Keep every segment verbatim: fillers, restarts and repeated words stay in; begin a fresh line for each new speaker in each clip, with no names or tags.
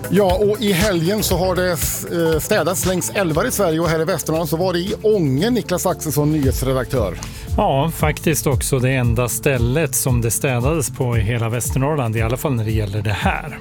Ja, och i helgen så har det städats längs älvar i Sverige och här i Västernorrland så var det i Ånge, Niklas Axelsson, nyhetsredaktör.
Ja, faktiskt också det enda stället som det städades på i hela Västernorrland, i alla fall när det gäller det här.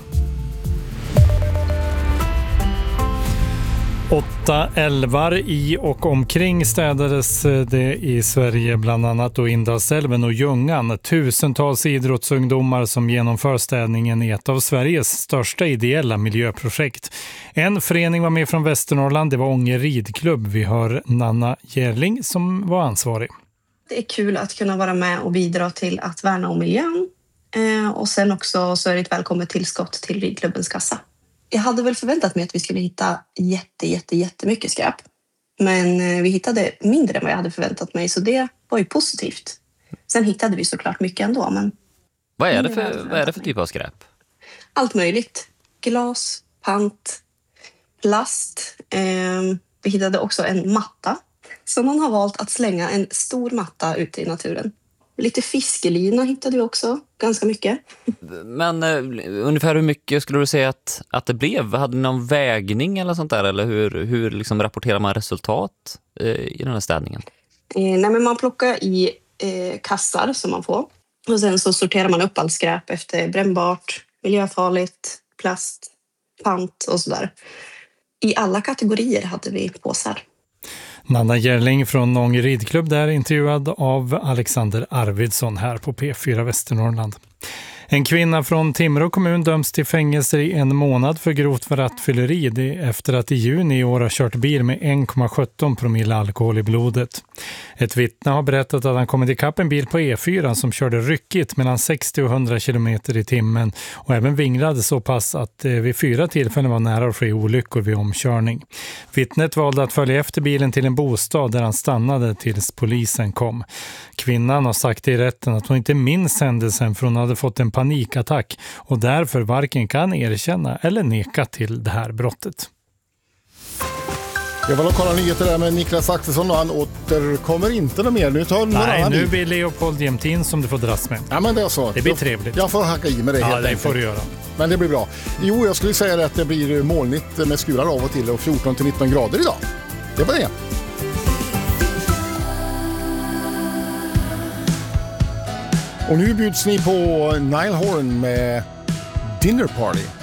Åtta älvar i och omkring städades det i Sverige, bland annat då Indalsälven och Ljungan. Tusentals idrottsungdomar som genomför städningen i ett av Sveriges största ideella miljöprojekt. En förening var med från Västernorrland, det var Ånge ridklubb. Vi hör Nanna Järling som var ansvarig.
Det är kul att kunna vara med och bidra till att värna om miljön. Och sen också så är det ett välkommet tillskott till ridklubbens kassa. Jag hade väl förväntat mig att vi skulle hitta jätte, jätte, jättemycket skräp. Men vi hittade mindre än vad jag hade förväntat mig, så det var ju positivt. Sen hittade vi såklart mycket ändå. Men
vad är det för, vad är det för typ av skräp?
Allt möjligt. Glas, pant, plast. Eh, vi hittade också en matta. Så man har valt att slänga en stor matta ute i naturen. Lite fiskelina hittade vi också, ganska mycket.
Men uh, ungefär hur mycket skulle du säga att, att det blev? Hade ni någon vägning eller sånt där? Eller hur, hur liksom rapporterar man resultat uh, i den här städningen?
Eh, nej, men man plockar i eh, kassar som man får. Och sen så sorterar man upp all skräp efter brännbart, miljöfarligt, plast, pant och sådär. I alla kategorier hade vi påsar.
Nanna Järling från Ånge ridklubb där, intervjuad av Alexander Arvidsson här på P fyra Västernorrland. En kvinna från Timrå kommun döms till fängelse i en månad för grovt rattfylleri efter att i juni i år har kört bil med en komma sjutton promille alkohol i blodet. Ett vittne har berättat att han kommit ikapp en bil på E fyra som körde ryckigt mellan sextio och hundra kilometer i timmen och även vinglade så pass att det vid fyra tillfällen var nära att ske olyckor vid omkörning. Vittnet valde att följa efter bilen till en bostad där han stannade tills polisen kom. Kvinnan har sagt i rätten att hon inte minns händelsen för hon hade fått en panikattack och därför varken kan erkänna eller neka till det här brottet.
Jag var lokala nyheter där med Niklas Axelsson och han återkommer inte någon mer. Nu tar
Nej, nu blir Leopold Jämtin som du får dras med.
Ja, men det är så.
Det blir trevligt.
Jag får hacka i med det
ja,
helt
det
enkelt.
får du göra.
Men det blir bra. Jo, jag skulle säga att det blir molnigt med skurar av och till och fjorton till nitton grader idag. Det var det. Och nu bjuds ni på Nile Horn med Dinner Party.